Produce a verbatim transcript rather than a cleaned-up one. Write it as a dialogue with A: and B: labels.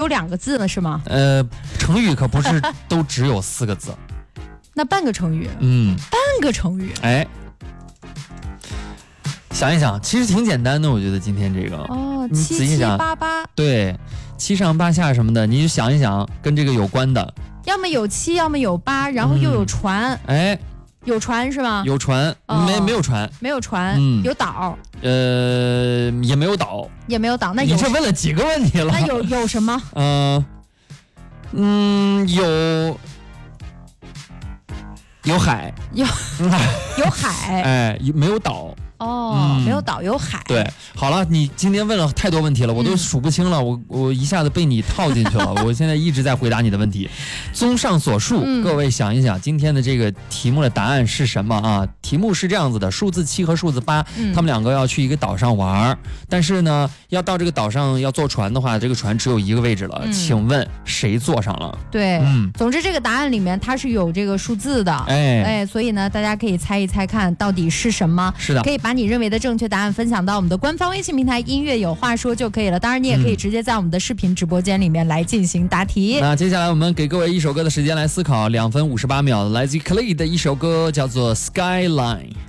A: 有两个字了是吗？
B: 呃，成语可不是都只有四个字。
A: 那半个成语，
B: 嗯，
A: 半个成语，
B: 哎，想一想，其实挺简单的，我觉得今天这个
A: 哦，
B: 你
A: 七七
B: 仔细想
A: 八八，
B: 对，七上八下什么的，你就想一想，跟这个有关的。
A: 要么有七，要么有八，然后又有船，
B: 哎，
A: 有船是吗？
B: 有船，
A: 哦
B: 没没有船，
A: 没有船，
B: 嗯
A: 有岛，
B: 呃，也没有岛。
A: 也没有岛，那有
B: 你这问了几个问题了？
A: 那有有什么？
B: 嗯、嗯，有有海，
A: 有有海，
B: 哎，有没有岛？
A: 哦，
B: 嗯
A: 没有岛有海，
B: 对，好了，你今天问了太多问题了，我都
A: 嗯
B: 数不清了，我我一下子被你套进去了，我现在一直在回答你的问题。综上所述，
A: 嗯
B: 各位想一想，今天的这个题目的答案是什么啊？题目是这样子的：数字七和数字八，
A: 嗯
B: 他们两个要去一个岛上玩，但是呢，要到这个岛上要坐船的话，这个船只有一个位置了，
A: 嗯
B: 请问谁坐上了？
A: 对，
B: 嗯
A: 总之这个答案里面它是有这个数字的，
B: 哎，
A: 哎，所以呢，大家可以猜一猜看到底是什么。
B: 是的
A: 可，以把你认为的正确答案分享到我们的官方微信平台"音乐有话说"就可以了。当然，你也可以直接在我们的视频直播间里面来进行答题。
B: 那接下来我们给各位一首歌的时间来思考，两分五十八秒，来自于 Khalid 的一首歌叫做《Skyline》。